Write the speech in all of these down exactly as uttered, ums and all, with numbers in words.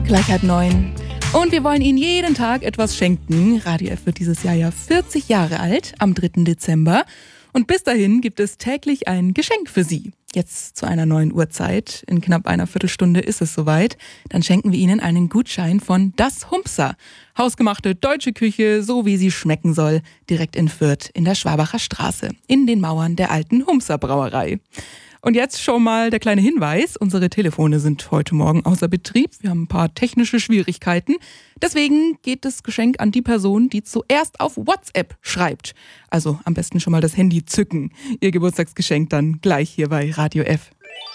Gleich halb neun. Und wir wollen Ihnen jeden Tag etwas schenken. Radio F wird dieses Jahr ja vierzig Jahre alt, am dritten Dezember. Und bis dahin gibt es täglich ein Geschenk für Sie. Jetzt zu einer neuen Uhrzeit. In knapp einer Viertelstunde ist es soweit. Dann schenken wir Ihnen einen Gutschein von Das Humpsa. Hausgemachte deutsche Küche, so wie sie schmecken soll. Direkt in Fürth in der Schwabacher Straße. In den Mauern der alten Humpsa Brauerei. Und jetzt schon mal der kleine Hinweis. Unsere Telefone sind heute Morgen außer Betrieb. Wir haben ein paar technische Schwierigkeiten. Deswegen geht das Geschenk an die Person, die zuerst auf WhatsApp schreibt. Also am besten schon mal das Handy zücken. Ihr Geburtstagsgeschenk dann gleich hier bei Radio F.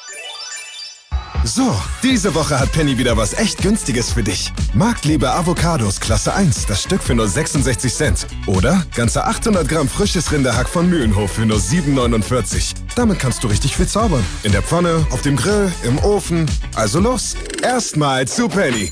So, diese Woche hat Penny wieder was echt Günstiges für dich. Marktliebe Avocados Klasse eins, das Stück für nur sechsundsechzig Cent. Oder ganze achthundert Gramm frisches Rinderhack von Mühlenhof für nur sieben neunundvierzig. Damit kannst du richtig viel zaubern. In der Pfanne, auf dem Grill, im Ofen. Also los, erstmal zu Penny.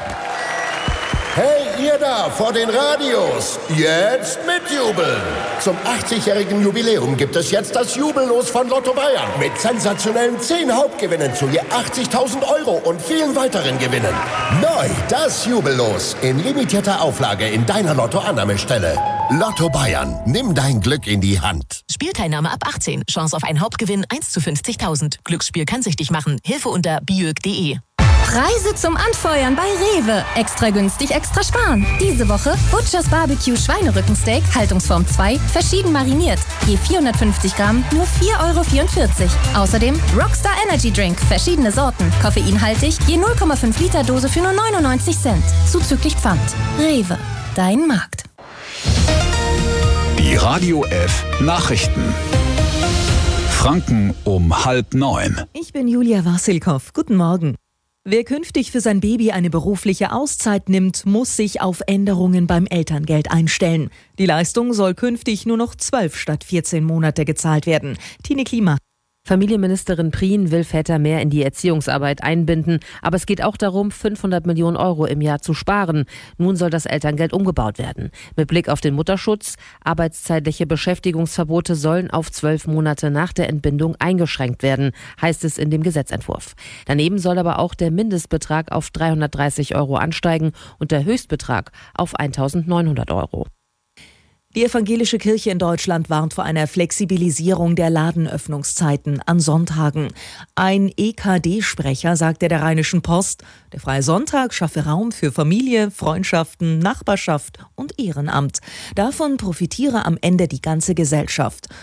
Hey, ihr da vor den Radios, jetzt mitjubeln! Zum achtzigjährigen Jubiläum gibt es jetzt das Jubellos von Lotto Bayern. Mit sensationellen zehn Hauptgewinnen zu je achtzigtausend Euro und vielen weiteren Gewinnen. Neu, das Jubellos in limitierter Auflage in deiner Lotto-Annahmestelle. Lotto Bayern, nimm dein Glück in die Hand. Spielteilnahme ab achtzehn. Chance auf einen Hauptgewinn eins zu fünfzigtausend. Glücksspiel kann süchtig machen. Hilfe unter biög punkt de. Preise zum Anfeuern bei Rewe. Extra günstig, extra sparen. Diese Woche Butchers Barbecue Schweinerückensteak, Haltungsform zwei, verschieden mariniert. Je vierhundertfünfzig Gramm, nur vier Euro vierundvierzig. Außerdem Rockstar Energy Drink, verschiedene Sorten, koffeinhaltig, je null Komma fünf Liter Dose für nur neunundneunzig Cent. Zuzüglich Pfand. Rewe, dein Markt. Die Radio F Nachrichten. Franken um halb neun. Ich bin Julia Wassilkow. Guten Morgen. Wer künftig für sein Baby eine berufliche Auszeit nimmt, muss sich auf Änderungen beim Elterngeld einstellen. Die Leistung soll künftig nur noch zwölf statt vierzehn Monate gezahlt werden. Tine Klima. Familienministerin Prien will Väter mehr in die Erziehungsarbeit einbinden, aber es geht auch darum, fünfhundert Millionen Euro im Jahr zu sparen. Nun soll das Elterngeld umgebaut werden. Mit Blick auf den Mutterschutz, arbeitszeitliche Beschäftigungsverbote sollen auf zwölf Monate nach der Entbindung eingeschränkt werden, heißt es in dem Gesetzentwurf. Daneben soll aber auch der Mindestbetrag auf dreihundertdreißig Euro ansteigen und der Höchstbetrag auf eintausendneunhundert Euro. Die evangelische Kirche in Deutschland warnt vor einer Flexibilisierung der Ladenöffnungszeiten an Sonntagen. Ein E K D-Sprecher sagte der Rheinischen Post, der Freie Sonntag schaffe Raum für Familie, Freundschaften, Nachbarschaft und Ehrenamt. Davon profitiere am Ende die ganze Gesellschaft.